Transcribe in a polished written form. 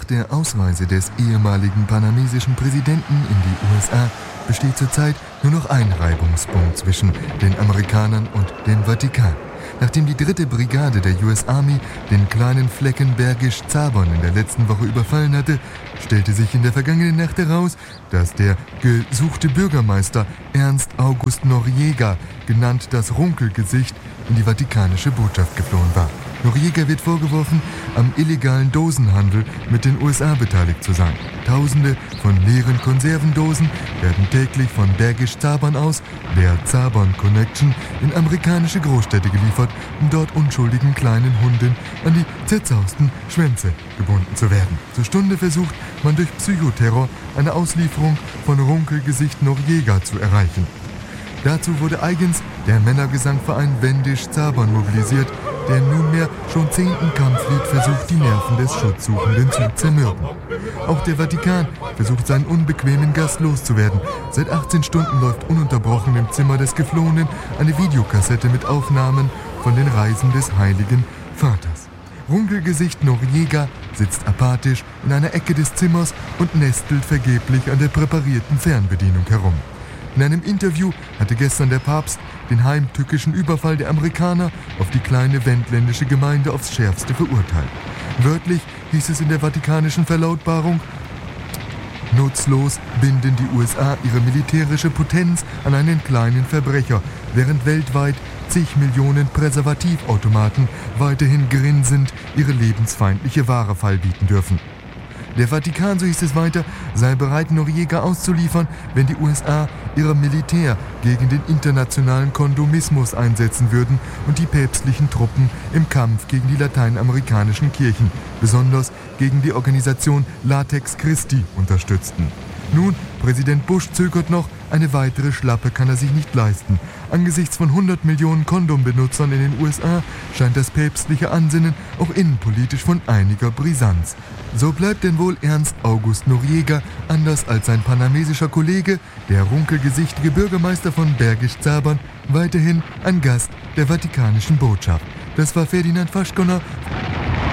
der Ausreise des ehemaligen panamesischen Präsidenten in die USA besteht zurzeit nur noch ein Reibungspunkt zwischen den Amerikanern und dem Vatikan. Nachdem die 3. Brigade der US Army den kleinen Flecken Bergisch Zabon in der letzten Woche überfallen hatte, stellte sich in der vergangenen Nacht heraus, dass der gesuchte Bürgermeister Ernst August Noriega, genannt das Runkelgesicht, in die vatikanische Botschaft geflohen war. Noriega wird vorgeworfen, am illegalen Dosenhandel mit den USA beteiligt zu sein. Tausende von leeren Konservendosen werden täglich von Bergisch Zabon aus, der Zabon Connection, in amerikanische Großstädte geliefert, um dort unschuldigen kleinen Hunden an die zerzausten Schwänze gebunden zu werden. Zur Stunde versucht man durch Psychoterror eine Auslieferung von Runkelgesicht Noriega zu erreichen. Dazu wurde eigens der Männergesangverein Wendisch Zabon mobilisiert, der im nunmehr schon 10. Kampflied versucht, die Nerven des Schutzsuchenden zu zermürben. Auch der Vatikan versucht, seinen unbequemen Gast loszuwerden. Seit 18 Stunden läuft ununterbrochen im Zimmer des Geflohenen eine Videokassette mit Aufnahmen von den Reisen des Heiligen Vaters. Runkelgesicht Noriega sitzt apathisch in einer Ecke des Zimmers und nestelt vergeblich an der präparierten Fernbedienung herum. In einem Interview hatte gestern der Papst den heimtückischen Überfall der Amerikaner auf die kleine wendländische Gemeinde aufs Schärfste verurteilt. Wörtlich hieß es in der vatikanischen Verlautbarung: Nutzlos binden die USA ihre militärische Potenz an einen kleinen Verbrecher, während weltweit zig Millionen Präservativautomaten weiterhin grinsend ihre lebensfeindliche Ware feilbieten dürfen. Der Vatikan, so hieß es weiter, sei bereit, Noriega auszuliefern, wenn die USA ihr Militär gegen den internationalen Kondomismus einsetzen würden und die päpstlichen Truppen im Kampf gegen die lateinamerikanischen Kirchen, besonders gegen die Organisation Latex Christi, unterstützten. Nun, Präsident Bush zögert noch, eine weitere Schlappe kann er sich nicht leisten. Angesichts von 100 Millionen Kondombenutzern in den USA scheint das päpstliche Ansinnen auch innenpolitisch von einiger Brisanz. So bleibt denn wohl Ernst August Noriega, anders als sein panamesischer Kollege, der runkelgesichtige Bürgermeister von Bergisch Zabon, weiterhin ein Gast der vatikanischen Botschaft. Das war Ferdinand Faschkoner.